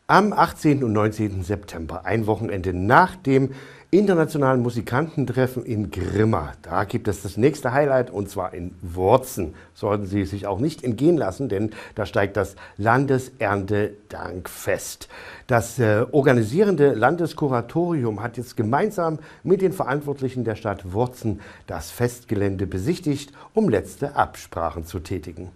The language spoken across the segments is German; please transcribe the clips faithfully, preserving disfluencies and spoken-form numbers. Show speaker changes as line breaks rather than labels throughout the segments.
Am achtzehnten und neunzehnten September, ein Wochenende nach dem internationalen Musikantentreffen in Grimma. Da gibt es das nächste Highlight, und zwar in Wurzen. Sollten Sie sich auch nicht entgehen lassen, denn da steigt das Landeserntedankfest. Das äh, organisierende Landeskuratorium hat jetzt gemeinsam mit den Verantwortlichen der Stadt Wurzen das Festgelände besichtigt, um letzte Absprachen zu tätigen.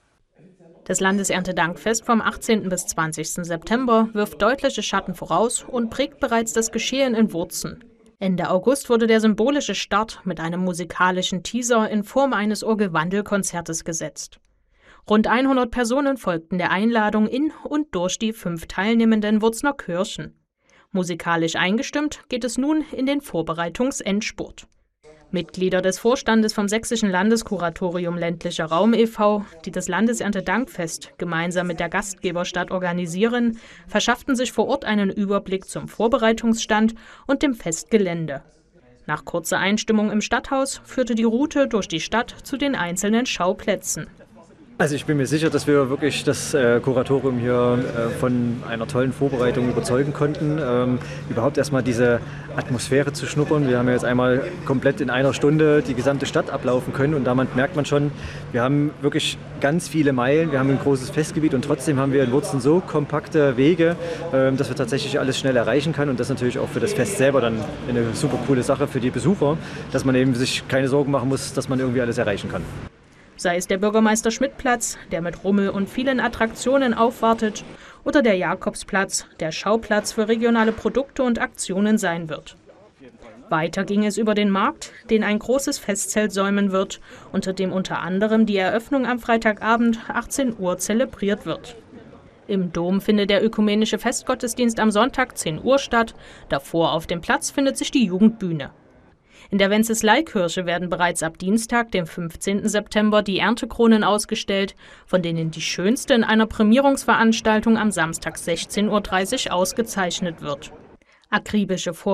Das Landeserntedankfest vom achtzehnten bis zwanzigsten September wirft deutliche Schatten voraus und prägt bereits das Geschehen in Wurzen. Ende August wurde der symbolische Start mit einem musikalischen Teaser in Form eines Orgelwandelkonzertes gesetzt. Rund hundert Personen folgten der Einladung in und durch die fünf teilnehmenden Wurzener Kirchen. Musikalisch eingestimmt geht es nun in den Vorbereitungsendspurt. Mitglieder des Vorstandes vom Sächsischen Landeskuratorium Ländlicher Raum e V, die das Landeserntedankfest gemeinsam mit der Gastgeberstadt organisieren, verschafften sich vor Ort einen Überblick zum Vorbereitungsstand und dem Festgelände. Nach kurzer Einstimmung im Stadthaus führte die Route durch die Stadt zu den einzelnen Schauplätzen.
Also ich bin mir sicher, dass wir wirklich das äh, Kuratorium hier äh, von einer tollen Vorbereitung überzeugen konnten, ähm, überhaupt erstmal diese Atmosphäre zu schnuppern. Wir haben ja jetzt einmal komplett in einer Stunde die gesamte Stadt ablaufen können und damit merkt man schon, wir haben wirklich ganz viele Meilen, wir haben ein großes Festgebiet und trotzdem haben wir in Wurzen so kompakte Wege, äh, dass wir tatsächlich alles schnell erreichen können und das ist natürlich auch für das Fest selber dann eine super coole Sache für die Besucher, dass man eben sich keine Sorgen machen muss, dass man irgendwie alles erreichen kann.
Sei es der Bürgermeister-Schmidt-Platz, der mit Rummel und vielen Attraktionen aufwartet, oder der Jakobsplatz, der Schauplatz für regionale Produkte und Aktionen sein wird. Weiter ging es über den Markt, den ein großes Festzelt säumen wird, unter dem unter anderem die Eröffnung am Freitagabend achtzehn Uhr zelebriert wird. Im Dom findet der ökumenische Festgottesdienst am Sonntag zehn Uhr statt, davor auf dem Platz findet sich die Jugendbühne. In der Wenceslaikirche werden bereits ab Dienstag, dem fünfzehnten September, die Erntekronen ausgestellt, von denen die schönste in einer Prämierungsveranstaltung am Samstag sechzehn Uhr dreißig ausgezeichnet wird. Akribische Vor